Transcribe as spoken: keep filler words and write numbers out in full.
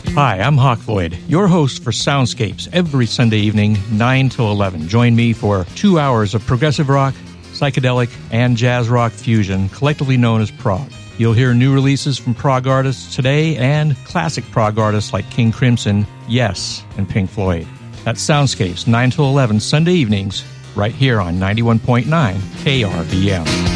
Hi, I'm Hawk Floyd, your host for Soundscapes every Sunday evening, nine till eleven. Join me for two hours of progressive rock, psychedelic, and jazz rock fusion, collectively known as prog. You'll hear new releases from prog artists today and classic prog artists like King Crimson, Yes, and Pink Floyd. That's Soundscapes, nine till eleven, Sunday evenings, right here on ninety-one point nine K R V M.